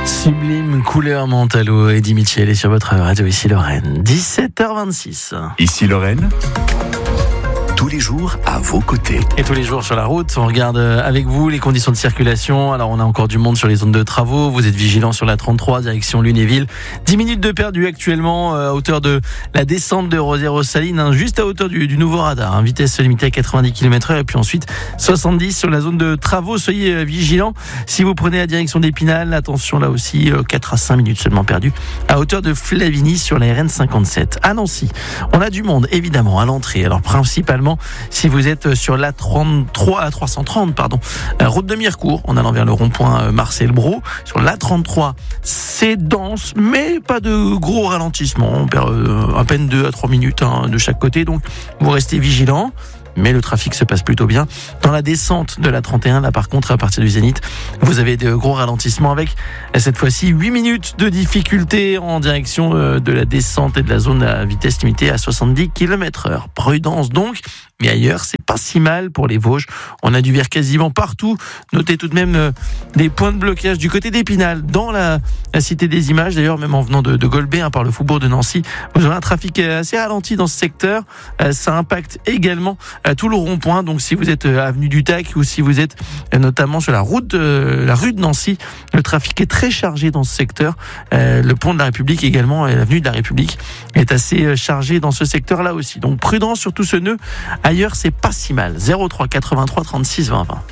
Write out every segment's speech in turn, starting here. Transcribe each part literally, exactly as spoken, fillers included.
Sublime couleur Mentalo, Eddie Mitchell est sur votre radio ici Lorraine. dix-sept heures vingt-six. Ici Lorraine, tous les jours à vos côtés. Et tous les jours sur la route, on regarde avec vous les conditions de circulation. Alors on a encore du monde sur les zones de travaux. Vous êtes vigilants sur la trente-trois, direction Lunéville. dix minutes de perdu actuellement à hauteur de la descente de Rosières-aux-Salines, hein, juste à hauteur du, du nouveau radar. Hein, vitesse limitée à quatre-vingt-dix kilomètres heure et puis ensuite soixante-dix sur la zone de travaux. Soyez vigilants si vous prenez la direction d'Épinal. Attention là aussi, quatre à cinq minutes seulement perdues à hauteur de Flavigny sur la R N cinquante-sept. À Nancy, on a du monde évidemment à l'entrée. Alors principalement si vous êtes sur l'A trente-trois, trois cent trente, pardon, route de Mirecourt, en allant vers le rond-point Marcel Brault. Sur l'A trente-trois, c'est dense, mais pas de gros ralentissement. On perd euh, à peine deux à trois minutes hein, de chaque côté, donc vous restez vigilants. Mais le trafic se passe plutôt bien. Dans la descente de la trente et un, là par contre, à partir du Zénith, vous avez de gros ralentissements avec, cette fois-ci, huit minutes de difficulté en direction de la descente et de la zone à vitesse limitée à soixante-dix kilomètres heure. Prudence donc, mais ailleurs, c'est pas si mal pour les Vosges. On a du vert quasiment partout. Notez tout de même des points de blocage du côté d'Épinal, dans la, la Cité des Images. D'ailleurs, même en venant de, de Golbet, hein, par le faubourg de Nancy, vous aurez un trafic assez ralenti dans ce secteur. Ça impacte également à tout le rond-point. Donc si vous êtes avenue du Tac ou si vous êtes notamment sur la route de la rue de Nancy, le trafic est très chargé dans ce secteur. Euh, le pont de la République également et l'avenue de la République est assez chargé dans ce secteur-là aussi. Donc prudence sur tout ce nœud. Ailleurs, c'est pas si mal. zéro trois quatre-vingt-trois trente-six vingt vingt.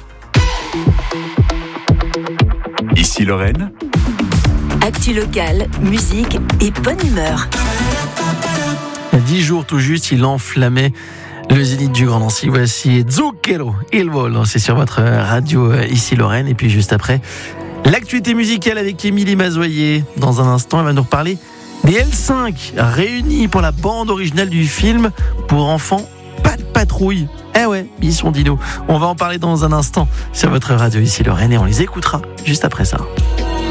Ici Lorraine. Actu locale, musique et bonne humeur. Dix jours tout juste, il enflammait le Zénith du Grand Nancy. Voici Zucchero, il vole. C'est sur votre radio ici Lorraine. Et puis juste après, l'actualité musicale avec Émilie Mazoyer. Dans un instant, elle va nous reparler des L cinq réunis pour la bande originale du film pour enfants Pas de patrouille. Eh ouais, Mission Dino. On va en parler dans un instant sur votre radio ici Lorraine et on les écoutera juste après ça.